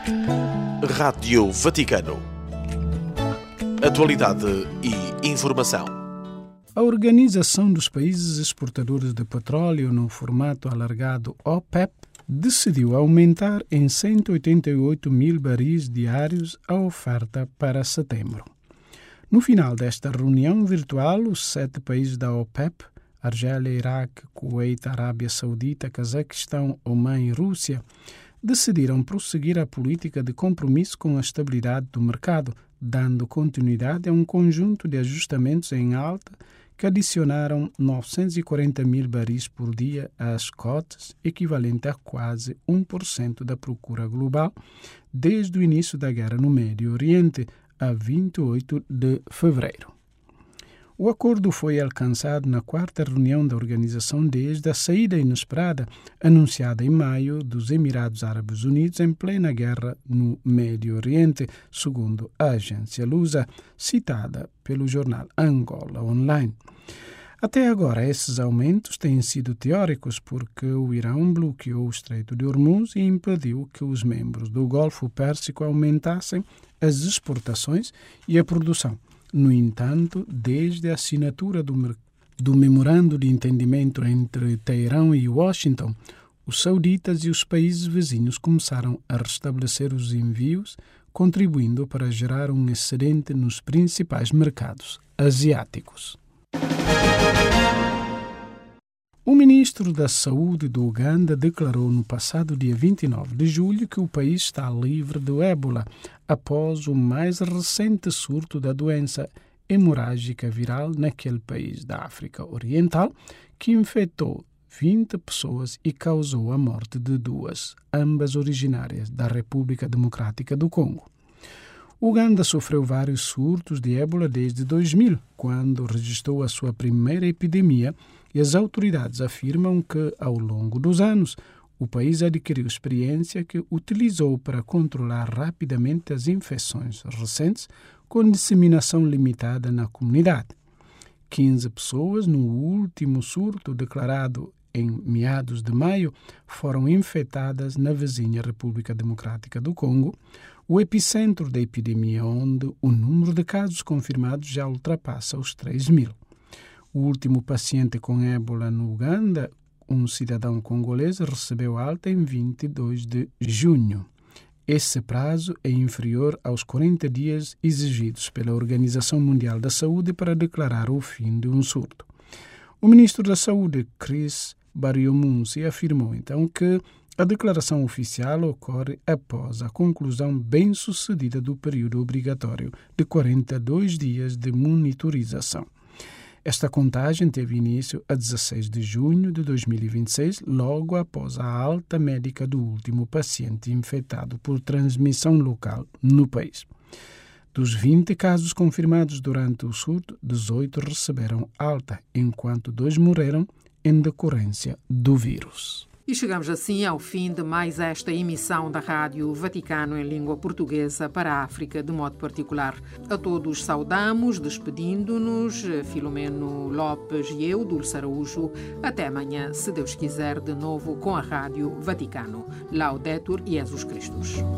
Rádio Vaticano. Atualidade e informação. A Organização dos Países Exportadores de Petróleo, no formato alargado OPEP, decidiu aumentar em 188 mil barris diários a oferta para setembro. No final desta reunião virtual, os 7 países da OPEP, Argélia, Iraque, Kuwait, Arábia Saudita, Cazaquistão, Omã e Rússia, decidiram prosseguir a política de compromisso com a estabilidade do mercado, dando continuidade a um conjunto de ajustamentos em alta que adicionaram 940 mil barris por dia às cotas, equivalente a quase 1% da procura global, desde o início da guerra no Médio Oriente, a 28 de fevereiro. O acordo foi alcançado na 4ª reunião da organização desde a saída inesperada, anunciada em maio, dos Emirados Árabes Unidos em plena guerra no Médio Oriente, segundo a agência Lusa, citada pelo jornal Angola Online. Até agora, esses aumentos têm sido teóricos porque o Irão bloqueou o Estreito de Hormuz e impediu que os membros do Golfo Pérsico aumentassem as exportações e a produção. No entanto, desde a assinatura do Memorando de Entendimento entre Teherão e Washington, os sauditas e os países vizinhos começaram a restabelecer os envios, contribuindo para gerar um excedente nos principais mercados asiáticos. O ministro da Saúde do Uganda declarou no passado dia 29 de julho que o país está livre do ébola após o mais recente surto da doença hemorrágica viral naquele país da África Oriental, que infectou 20 pessoas e causou a morte de 2, ambas originárias da República Democrática do Congo. O Uganda sofreu vários surtos de ébola desde 2000, quando registrou a sua primeira epidemia, e as autoridades afirmam que, ao longo dos anos, o país adquiriu experiência que utilizou para controlar rapidamente as infecções recentes, com disseminação limitada na comunidade. 15 pessoas, no último surto declarado em meados de maio, foram infectadas na vizinha República Democrática do Congo, o epicentro da epidemia, onde o número de casos confirmados já ultrapassa os 3.000. O último paciente com ébola no Uganda, um cidadão congolês, recebeu alta em 22 de junho. Esse prazo é inferior aos 40 dias exigidos pela Organização Mundial da Saúde para declarar o fim de um surto. O ministro da Saúde, Chris Baryomunsi, afirmou então que a declaração oficial ocorre após a conclusão bem-sucedida do período obrigatório de 42 dias de monitorização. Esta contagem teve início a 16 de junho de 2026, logo após a alta médica do último paciente infectado por transmissão local no país. Dos 20 casos confirmados durante o surto, 18 receberam alta, enquanto 2 morreram em decorrência do vírus. E chegamos assim ao fim de mais esta emissão da Rádio Vaticano em língua portuguesa para a África, de modo particular. A todos saudamos, despedindo-nos, Filomeno Lopes e eu, Dulce Araújo. Até amanhã, se Deus quiser, de novo com a Rádio Vaticano. Laudetur Jesus Christus.